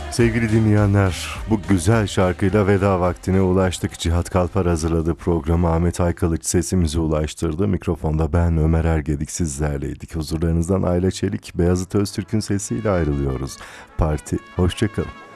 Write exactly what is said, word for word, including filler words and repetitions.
Sevgili dinleyenler, bu güzel şarkıyla veda vaktine ulaştık. Cihat Kalpar hazırladı programı, Ahmet Aykılıç sesimizi ulaştırdı. Mikrofonda ben Ömer Ergedik sizlerleydik. Huzurlarınızdan Ayla Çelik, Beyazıt Öztürk'ün sesiyle ayrılıyoruz. Parti, hoşçakalın.